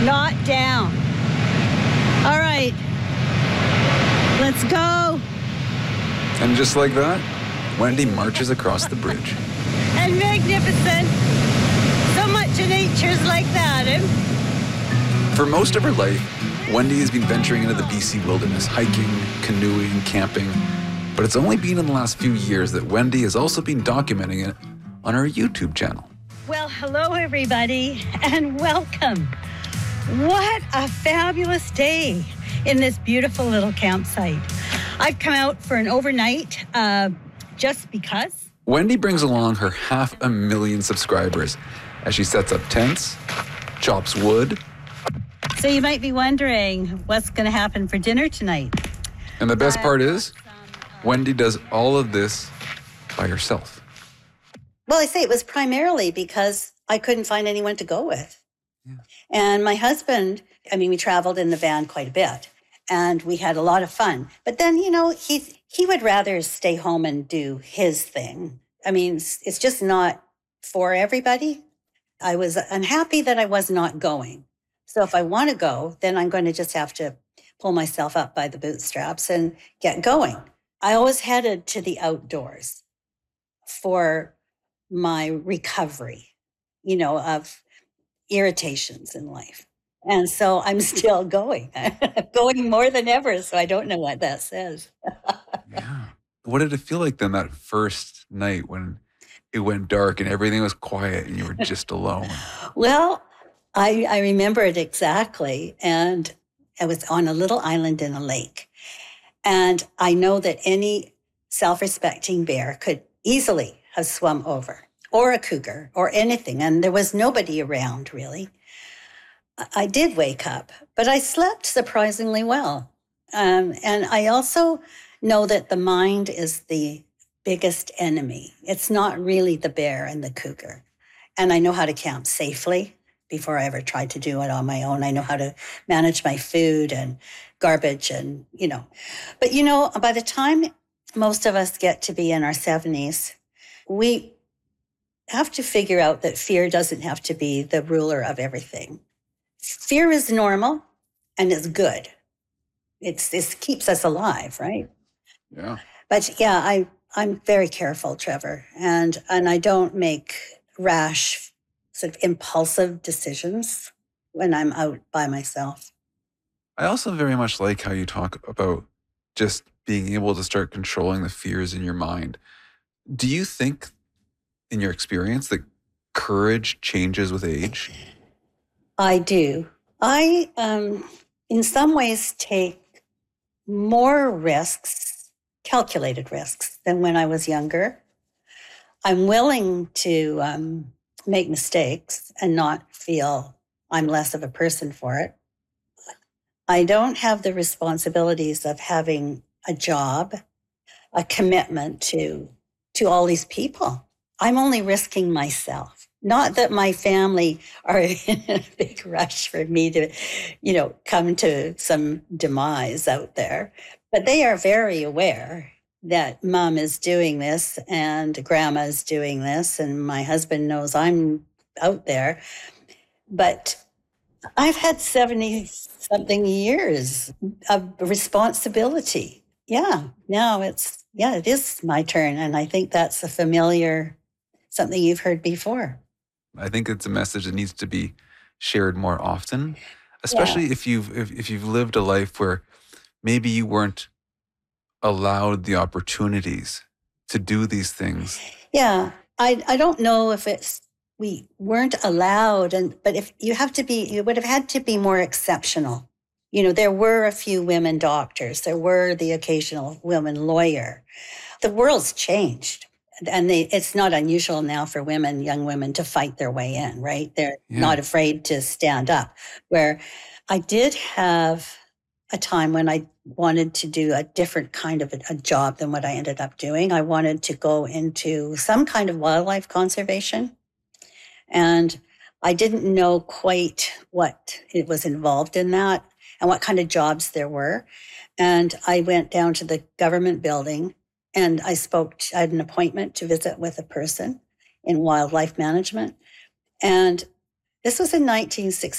not down. All right, let's go. And just like that, Wendy marches across the bridge. And magnificent. So much in nature's like that, eh? For most of her life, Wendy has been venturing into the BC wilderness, hiking, canoeing, camping. But it's only been in the last few years that Wendy has also been documenting it on her YouTube channel. Well, hello, everybody, and welcome. What a fabulous day in this beautiful little campsite. I've come out for an overnight just because. Wendy brings along her 500,000 subscribers as she sets up tents, chops wood. So you might be wondering what's going to happen for dinner tonight. And the best part is, Wendy does all of this by herself. Well, I say it was primarily because I couldn't find anyone to go with. Yeah. And my husband, we traveled in the van quite a bit and we had a lot of fun. But then, he would rather stay home and do his thing. It's just not for everybody. I was unhappy that I was not going. So if I want to go, then I'm going to just have to pull myself up by the bootstraps and get going. I always headed to the outdoors for my recovery, of irritations in life. And so I'm still going. I'm going more than ever, so I don't know what that says. Yeah. What did it feel like then that first night when it went dark and everything was quiet and you were just alone? Well, I remember it exactly. And I was on a little island in a lake. And I know that any self-respecting bear could easily have swum over, or a cougar, or anything. And there was nobody around, really. I did wake up, but I slept surprisingly well. And I also know that the mind is the biggest enemy. It's not really the bear and the cougar. And I know how to camp safely before I ever tried to do it on my own. I know how to manage my food and garbage and, But, by the time most of us get to be in our 70s, we have to figure out that fear doesn't have to be the ruler of everything. Fear is normal and it's good. It keeps us alive, right? Yeah. But yeah, I'm very careful, Trevor, and I don't make rash, sort of impulsive decisions when I'm out by myself. I also very much like how you talk about just being able to start controlling the fears in your mind. Do you think, in your experience, that courage changes with age? I do. I, in some ways, take more risks, calculated risks, than when I was younger. I'm willing to make mistakes and not feel I'm less of a person for it. I don't have the responsibilities of having a job, a commitment to all these people. I'm only risking myself. Not that my family are in a big rush for me to, come to some demise out there. But they are very aware that mom is doing this and grandma is doing this and my husband knows I'm out there. But I've had 70-something years of responsibility. Yeah, now it is my turn. And I think that's a familiar, something you've heard before. I think it's a message that needs to be shared more often, especially if you've lived a life where maybe you weren't allowed the opportunities to do these things. Yeah, I don't know if we weren't allowed, but if you would have had to be more exceptional. There were a few women doctors, there were the occasional woman lawyer. The world's changed. And it's not unusual now for young women, to fight their way in, right? They're not afraid to stand up. Where I did have a time when I wanted to do a different kind of a job than what I ended up doing. I wanted to go into some kind of wildlife conservation. And I didn't know quite what it was involved in that and what kind of jobs there were. And I went down to the government building and I had an appointment to visit with a person in wildlife management. And this was in 1960.